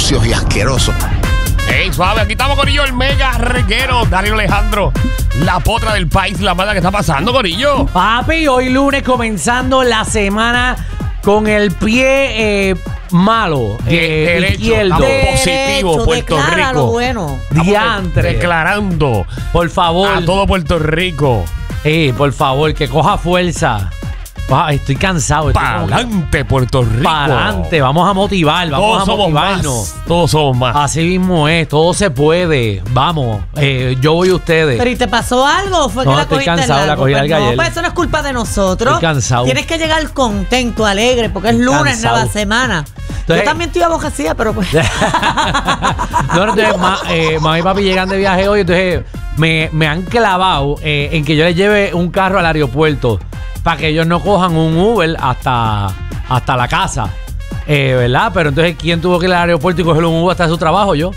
sucios y asquerosos. Hey, suave, aquí estamos, Corillo, el mega reguero. Dale, Alejandro, la potra del país, la mala que está pasando, Corillo. Papi, hoy lunes comenzando la semana con el pie malo. Izquierdo. Positivo, Puerto Rico. Bueno. Diantre. Declarando Por favor. a todo Puerto Rico. Por favor, que coja fuerza. Estoy cansado. Para adelante, Puerto Rico. Para adelante, vamos a motivar, vamos Todos a somos motivarnos. más. Todos somos más. Así mismo es, todo se puede. Vamos, yo voy a ustedes. ¿Pero y te pasó algo o fue No, que la estoy cogiste cansado, largo? la cogí Pues larga no, ayer. pues eso no es culpa de nosotros. Estoy cansado. Tienes que llegar contento, alegre, porque es lunes, Cansado. nueva semana. Entonces- Yo también estoy abogacía, pero pues... No, entonces, mamá y papi llegan de viaje hoy, entonces me han clavado en que yo les lleve un carro al aeropuerto para que ellos no cojan un Uber hasta la casa. ¿Verdad? Pero entonces, ¿quién tuvo que ir al aeropuerto y coger un Uber hasta su trabajo? Yo.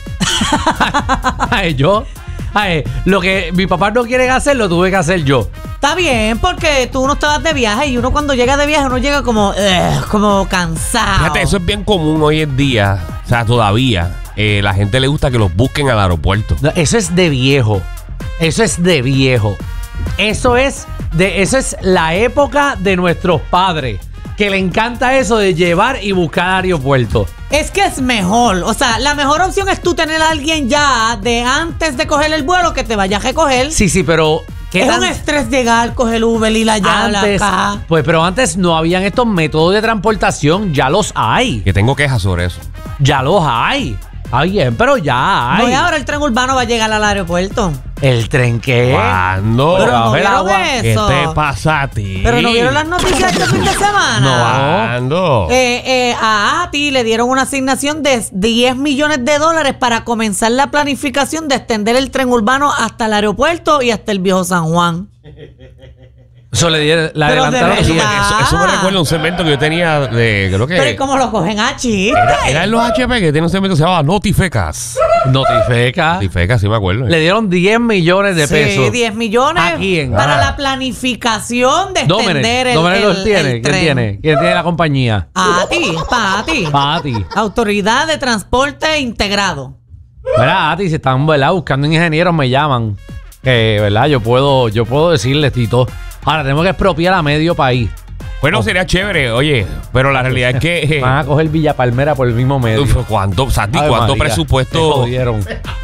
Yo. Lo que mi papá no quiere hacer, lo tuve que hacer yo. Está bien, porque tú no estabas de viaje y uno cuando llega de viaje, uno llega como cansado. Fíjate, eso es bien común hoy en día. O sea, todavía. La gente le gusta que los busquen al aeropuerto. No, eso es de viejo. Eso es de viejo. Eso es la época de nuestros padres. Que le encanta eso de llevar y buscar al aeropuerto. Es que es mejor. O sea, la mejor opción es tú tener a alguien ya de antes de coger el vuelo que te vaya a recoger. Sí, pero ¿qué Es tan- un estrés llegar, coger el Uber y la llave, la antes, caja. pues, pero antes no habían estos métodos de transportación. Ya los hay. Que tengo quejas sobre eso. Ya los hay. Está bien, pero ya hay. No, y ahora el tren urbano va a llegar al aeropuerto. ¿El tren qué? ¿Cuándo? Pero no bajo el vieron agua. ¿Qué eso. te pasa a ti? Pero no vieron las noticias este fin de semana. ¿Cuándo? A ATI le dieron una asignación de $10 millones para comenzar la planificación de extender el tren urbano hasta el aeropuerto y hasta el Viejo San Juan. Eso le dieron, la Pero adelantaron. de Eso, verdad. eso me recuerda a un segmento que yo tenía de, creo Pero ¿y que cómo lo cogen a chiste? era en los HP, que tiene un segmento que se llamaba Notifecas. Notifica. Notifecas, sí me acuerdo. Le dieron 10 millones de pesos. Sí, 10 millones ¿A quién? para Ah. la planificación de extender Domenech los tiene. el ¿Quién tren. tiene? ¿Quién tiene la compañía? ATI. Pati. Autoridad de Transporte Integrado. Mira, Ati, si están, ¿verdad?, buscando ingenieros, me llaman. Que, ¿verdad? Yo puedo decirles, Tito. Ahora, tenemos que expropiar a medio país. Bueno, sería chévere, oye, pero la realidad es que Van a coger Villa Palmera por el mismo medio. ¿cuánto, Santi, Ave cuánto María, presupuesto? te jodieron.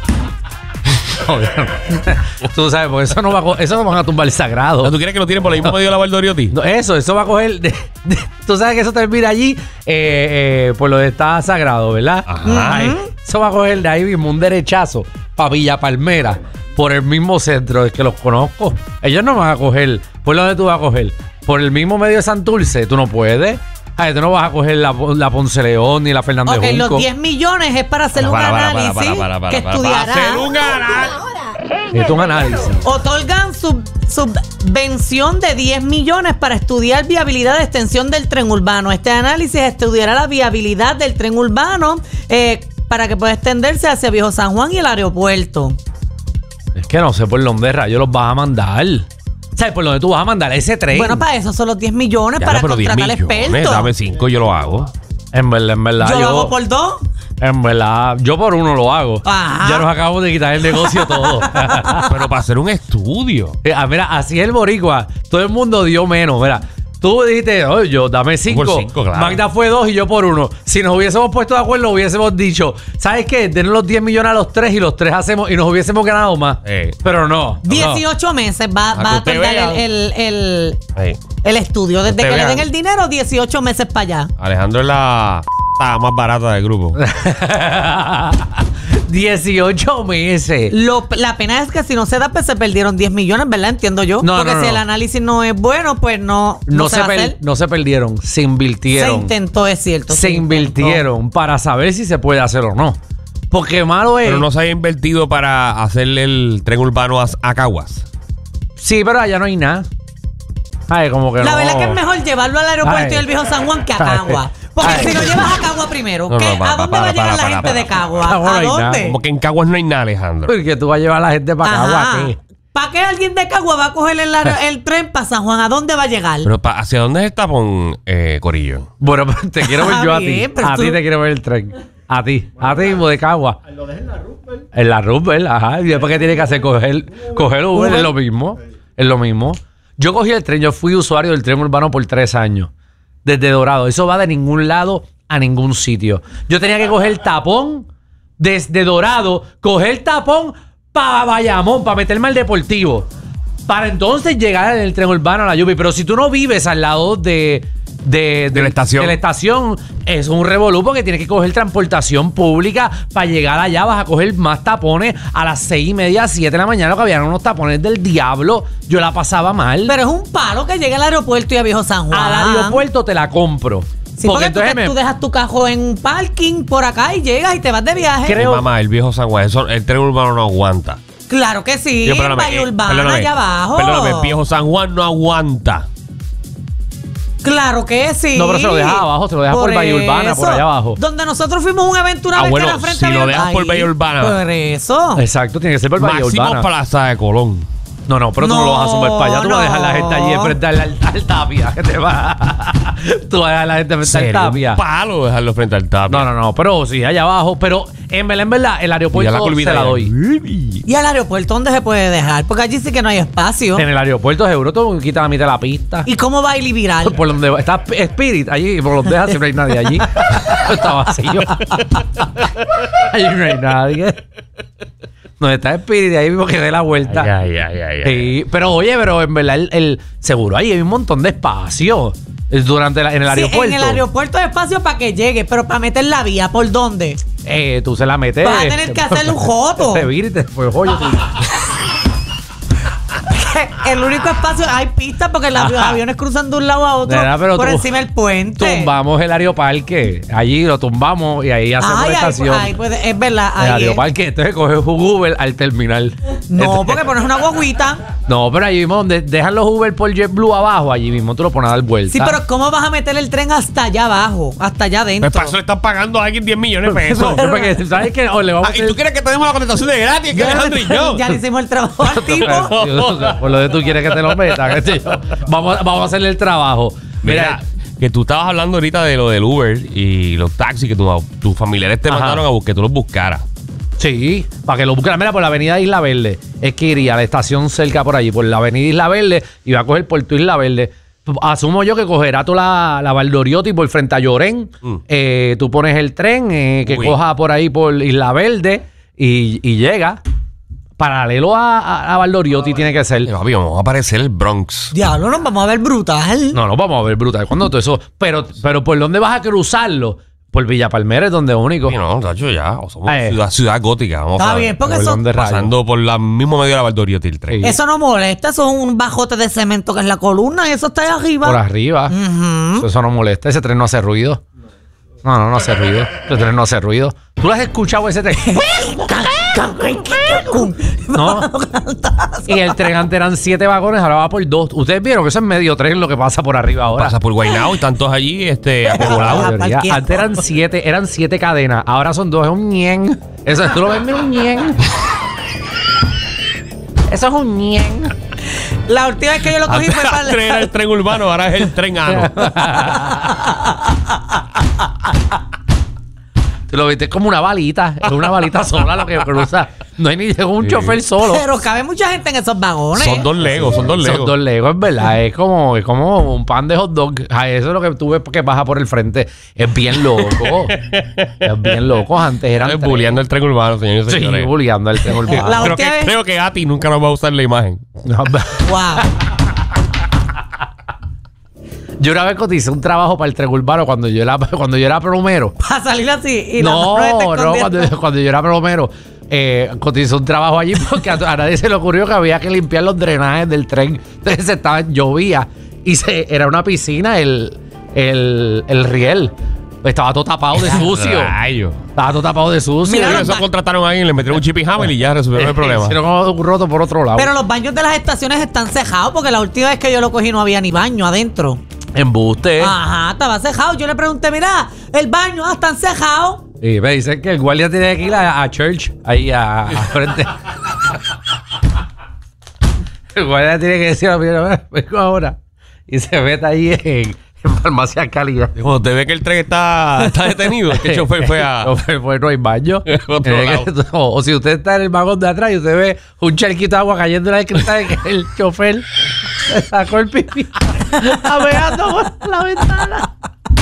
Tú sabes, porque eso no van a tumbar el sagrado. ¿Tú quieres que lo tienen por el mismo medio de la Valdoriotti? No, eso va a coger. Tú sabes que eso termina allí por lo de está sagrado, ¿verdad? Ajá. Ay, eso va a coger de ahí mismo un derechazo para Villa Palmera por el mismo centro. Es que los conozco. Ellos no van a coger. ¿Por dónde tú vas a coger? Por el mismo medio de Santurce. Tú no puedes. Ay, tú no vas a coger la Ponce León ni la Fernández Ok, Junco. los 10 millones es para hacer un análisis que estudiará. Hacer un análisis. Esto es un análisis. Otorgan subvención de 10 millones para estudiar viabilidad de extensión del tren urbano. Este análisis estudiará la viabilidad del tren urbano para que pueda extenderse hacia Viejo San Juan y el aeropuerto. Es que no sé por dónde rayos los vas a mandar. ¿Sabes por dónde tú vas a mandar ese tren? Bueno, para eso son los 10 millones Ya, para pero 10 contratar millones, expertos. dame 5, yo lo hago. En verdad, Yo lo hago por 2. En verdad, yo por uno lo hago. Ajá. Ya nos acabamos de quitar el negocio todo. Pero para hacer un estudio. Mira, así es el boricua. Todo el mundo dio menos. Mira, tú dijiste, oye, yo dame 5. Por 5, claro. Magda fue 2 y yo por 1. Si nos hubiésemos puesto de acuerdo, hubiésemos dicho, ¿sabes qué? Denos los 10 millones a los 3 y los 3 hacemos y nos hubiésemos ganado más. Pero no. 18 meses va a usted tardar vea. el estudio. Desde Usted que vea. le den el dinero, 18 meses para allá. Alejandro es la más barata del grupo. 18 meses. La pena es que si no se da, pues se perdieron 10 millones, ¿verdad? Entiendo yo. No, Porque no, si no. el análisis no es bueno, pues no se va a hacer. No se perdieron, se Se invirtieron. intentó, es cierto. Se invirtieron para saber si se puede hacer o no. Porque malo es. Pero no se haya invertido para hacerle el tren urbano a Caguas. Sí, pero allá no hay nada. Ay, como que La no. verdad es que es mejor llevarlo al aeropuerto Ay. y al Viejo San Juan que a Ay. Cagua. Porque Ay. si lo llevas a Cagua primero, No, no, ¿qué? ¿A dónde va a llegar la gente de Cagua? Cagua no ¿A hay nada. dónde? Como que en Caguas no hay nada, Alejandro. Porque tú vas a llevar a la gente para acá, Ajá. ¿qué? ¿Para qué alguien de Cagua va a coger el tren para San Juan? ¿A dónde va a llegar? Pero ¿hacia dónde es el tapón, Corillo? Bueno, pero te quiero ver yo a ti. Bien, pero A tú- ti te quiero ver el tren. A ti mismo de Cagua. Lo dejé en la Roosevelt. En la Roosevelt, ajá. ¿Y después qué tiene que hacer? Coger Uber, es lo mismo. Es lo mismo. Yo cogí el tren, yo fui usuario del tren urbano por 3 años. Desde Dorado. Eso va de ningún lado a ningún sitio. Yo tenía que coger tapón desde Dorado, coger tapón para Bayamón, para meterme al Deportivo. Para entonces llegar en el tren urbano a la Yupi. Pero si tú no vives al lado de la estación, es un revolú porque tienes que coger transportación pública para llegar allá. Vas a coger más tapones a las 6:30, 7 de la mañana, que habían unos tapones del diablo. Yo la pasaba mal. Pero es un palo que llegue al aeropuerto y a Viejo San Juan. Al aeropuerto te la compro. Sí, porque entonces tú dejas tu cajón en un parking por acá y llegas y te vas de viaje. Mamá, el Viejo San Juan, el tren urbano no aguanta. Claro que sí, Valle Urbana allá abajo. Perdóname, el Viejo San Juan no aguanta. Claro que sí. No, pero se lo dejas abajo, se lo dejas por Valle Urbana, por allá abajo. Donde nosotros fuimos un evento una vez bueno, que era frente si a lo dejas por Valle Urbana. Por eso. Exacto, tiene que ser por Valle Urbana. Máximo Plaza de Colón. No, pero tú no lo vas a sumar para allá. Tú vas a dejar la gente allí enfrente al Tapia. ¿Qué te va? Tú vas a dejar la gente frente al Tapia. Un palo dejarlo frente al Tapia. No, pero sí, allá abajo. Pero en verdad, el aeropuerto se la doy. ¿Y al aeropuerto dónde se puede dejar? Porque allí sí que no hay espacio. En el aeropuerto seguro tú quitas la mitad de la pista. ¿Y cómo va a ir viral? Por donde va. Está Spirit allí, por donde deja siempre hay nadie allí. Está vacío. Allí no hay nadie. No está Spirit ahí mismo que dé la vuelta. Ay. Sí, pero en verdad el seguro ahí hay un montón de espacio en el aeropuerto. En el aeropuerto hay espacio para que llegue, pero para meter la vía, ¿por dónde? Tú se la metes. Vas a tener que hacerle un joto. Pues joyo. El único espacio, hay pistas porque los aviones cruzan de un lado a otro por encima del puente. Tumbamos el aeroparque. Allí lo tumbamos y ahí hacemos la estación. Es verdad. El aeroparque, entonces coges un Uber al terminal. No, porque pones una guaguita. No, pero allí mismo donde dejan los Uber por JetBlue abajo, allí mismo tú lo pones a dar vuelta. Sí, pero ¿cómo vas a meter el tren hasta allá abajo? Hasta allá adentro. Pues para eso le están pagando a alguien 10 millones de pesos. Porque, ¿sabes qué? ¿Y tú quieres que tenemos la contestación de gratis? ¿Qué Alejandro y yo? Ya le hicimos el trabajo al tipo. Por lo de tú quieres que te lo metan. Vamos a hacerle el trabajo. Mira, que tú estabas hablando ahorita de lo del Uber y los taxis que tus familiares te mandaron a que tú los buscaras. Sí, para que lo buscaran. Mira, por la avenida Isla Verde. Es que iría a la estación cerca por allí, por la avenida Isla Verde, y va a coger por tu Isla Verde. Asumo yo que cogerá toda la Valdoriotti por frente a Llorén. Tú pones el tren que coja por ahí por Isla Verde y llega. Paralelo a Valdoriotti tiene que ser. Vamos a aparecer el Bronx. Diablo, nos vamos a ver brutal. No, vamos a ver brutal. ¿Cuándo todo eso? Pero ¿por dónde vas a cruzarlo? Por Villa Palmera es donde único. Sí, no, Tacho, ya. Somos ciudad gótica. Vamos Está bien, porque eso... Pasando por la mismo medio de la Valdoriotti el tren. Sí. Eso no molesta. Eso es un bajote de cemento que es la columna. Y eso está ahí arriba. Por arriba. Eso no molesta. Ese tren no hace ruido. No hace ruido. Ese tren no hace ruido. ¿Tú lo has escuchado ese tren? No. Y el tren antes eran 7 vagones, ahora va por 2. Ustedes vieron que eso es medio tren lo que pasa por arriba ahora. Pasa por Guaynabo y tantos allí acumulados. Antes eran 7 cadenas, ahora son 2, es un ñen. Eso, tú lo ves, mira, un ñen. Eso es un ñen. La última vez que yo lo cogí fue para era el tren urbano, ahora es el tren ano. Tú lo viste, es como una balita. Es una balita sola lo que cruza. No hay ni un chofer solo. Pero cabe mucha gente en esos vagones. Son dos legos, Son dos legos, es verdad. Es como un pan de hot dog. Eso es lo que tú ves que baja por el frente. Es bien loco. Es bien loco. Antes eran bulleando el tren urbano, señores y señores. Sí, bulleando el tren urbano. Creo que Ati nunca nos va a usar la imagen. Wow. Yo una vez coticé un trabajo para el tren urbano cuando yo era plomero. Para salir así y cuando yo era plomero. Coticé un trabajo allí porque a nadie se le ocurrió que había que limpiar los drenajes del tren. Entonces llovía y era una piscina el riel. Estaba todo tapado de sucio. Estaba todo tapado de sucio. Mira, eso contrataron a alguien, le metieron un chip y hammer y ya resolvieron el problema. Hicieron un roto por otro lado. Pero los baños de las estaciones están cejados porque la última vez que yo lo cogí no había ni baño adentro. Embuste. Ajá, estaba cejado. Yo le pregunté, mira, el baño, están cejados. Y me dicen que el guardia tiene que ir a Church, ahí a frente. El guardia tiene que decir, mira, vengo ahora. Y se mete ahí en farmacia calidad. Cuando te ve que el tren está detenido, es que el chofer fue a... Pues no hay baño. Otro lado. O si usted está en el vagón de atrás y usted ve un charquito de agua cayendo en el cristal, que el chofer sacó el pipí apeando por la ventana.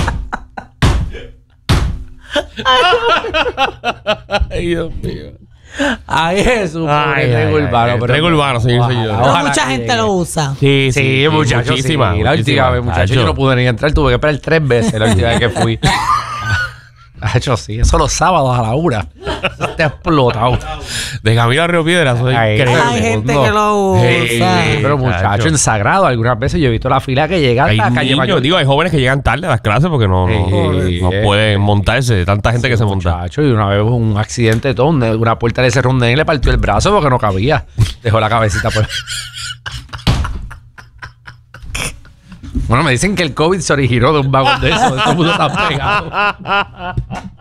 Ay, Dios mío. Ay, Jesús, Ay, tren ay, urbano. ay, pero tren urbano, señor, señor. No, Ojalá mucha que gente llegue. lo usa. Sí, muchachos, muchísima. sí. La última vez, muchachos, yo no pude ni entrar, tuve que esperar 3 veces la última vez que fui. Hecho, sí, eso los sábados a la 1. Está explotado. De camino a Río Piedras, eso es Ay, increíble. hay gente que lo Sí, usa. Pero muchachos, en Sagrado, algunas veces yo he visto la fila que llega Hay hasta la calle niños, Mayor. digo, hay jóvenes que llegan tarde a las clases porque no pueden montarse de tanta gente que se monta. Muchacho, y una vez hubo un accidente de todo, una puerta le cerró un nene y le partió el brazo porque no cabía. Dejó la cabecita por... Bueno, me dicen que el COVID se originó de un vagón de eso. Todo el mundo está pegado.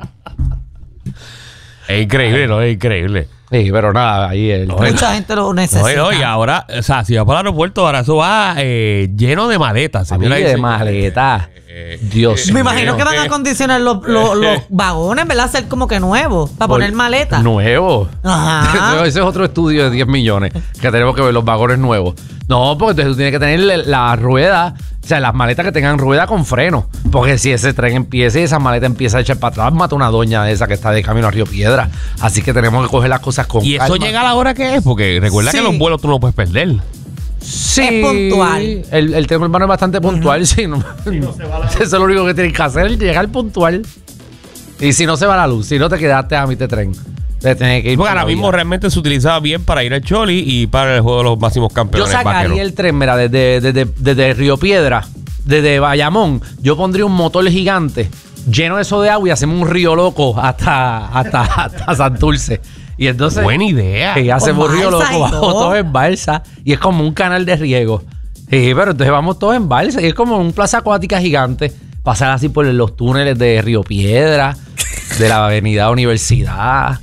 Es increíble, ¿no? Es increíble. Sí, pero nada, ahí el... Mucha gente lo necesita. No, y ahora, o sea, si va para el aeropuerto, ahora eso va lleno de maletas, señora. de maleta. Dios Me mío. imagino que van a acondicionar los vagones, ¿verdad? Hacer como que nuevos, para poner maletas. Nuevo. Ajá. Ese es otro estudio de 10 millones que tenemos que ver los vagones nuevos. No, porque entonces tú tienes que tener la rueda, o sea, las maletas que tengan rueda con freno. Porque si ese tren empieza y esa maleta empieza a echar para atrás, mata una doña de esa que está de camino a Río Piedra. Así que tenemos que coger las cosas con Y eso calma. llega a la hora que es, porque recuerda Sí. que los vuelos tú no puedes perder. Sí, Es puntual. El tren urbano es bastante puntual. Sí, no, eso es lo único que tienes que hacer, llegar puntual. Y si no se va la luz, si no te quedaste a mitad de tren, te tienes que ir. Porque por ahora la mismo vía. realmente se utilizaba bien para ir al Choli y para el juego de los máximos Yo campeones sacaría vaqueros. el tren, mira, desde Río Piedra, desde Bayamón, yo pondría un motor gigante lleno de eso de agua y hacemos un río loco hasta Santurce. Y entonces Buena idea. y hacemos Con río loco, balsa y vamos todo. todos en balsa y es como un canal de riego. Sí, pero entonces vamos todos en balsa y es como un plaza acuática gigante, pasar así por los túneles de Río Piedra, de la avenida Universidad.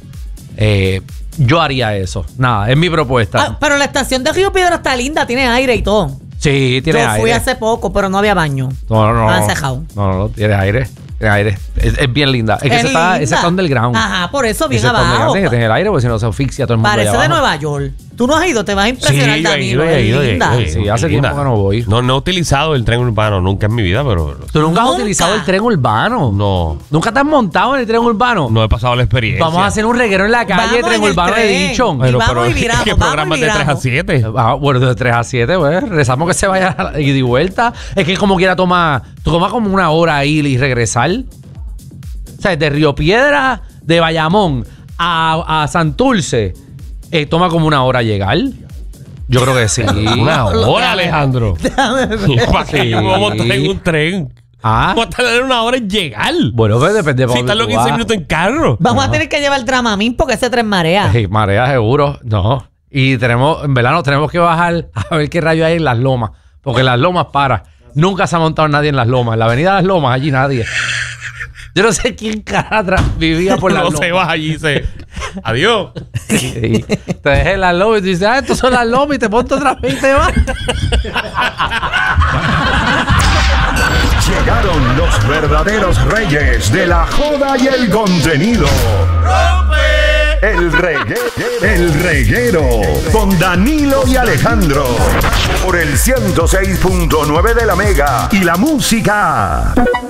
Yo haría eso. Nada, es mi propuesta. Ah, pero la estación de Río Piedra está linda, tiene aire y todo. Sí, tiene Yo aire. fui hace poco, pero no había baño. No. Han cejado. No, tiene aire. Tiene aire. Es bien linda. Es que ese linda. está underground. Ajá, por eso bien Ese está abajo. underground, tiene que tener aire porque si no se asfixia todo el mundo. Parece allá de abajo. Nueva York. Tú no has ido, te vas a impresionar, yo he Danilo. ido, he Es ido, linda. he ido. Sí, hace Linda. tiempo que no voy. No he utilizado el tren urbano nunca en mi vida, pero ¿Tú nunca has Nunca. utilizado el tren urbano? no, ¿Nunca te has montado en el tren urbano? no he pasado la experiencia. Vamos a hacer un reguero en la calle de Vamos tren en el urbano de tren. Dichon. Y vamos y viramos, ¿qué vamos y programas de 3 a viramos. 7? Bueno, de 3 a 7, pues. Rezamos que se vaya ida y vuelta. Es que como quiera toma como una hora ir y regresar. O sea, de Río Piedra, de Bayamón a Santurce, toma como una hora llegar. Yo creo que sí. Una hora, Alejandro. ¿Para qué Sí. yo me voy a montar en un tren? Ah, ¿Cómo tardar una hora en llegar? bueno, pues depende de Si para están los dónde tú 15 vas. minutos en carro. Vamos a tener que llevar Dramamine porque ese tren marea. Sí, marea seguro, no. Y en verano tenemos que bajar a ver qué rayo hay en las lomas. Porque en las lomas para. Nunca se ha montado nadie en las lomas. En la avenida de las lomas, allí nadie. Yo no sé quién cara vivía por las No lomas. se vas allí y dice, adiós. Sí. Te dejé en las lomas y tú dices, estos son las lomas y te montas otra vez y te vas. Llegaron los verdaderos reyes de la joda y el contenido. El reguero con Danilo y Alejandro por el 106.9 de la Mega y la música.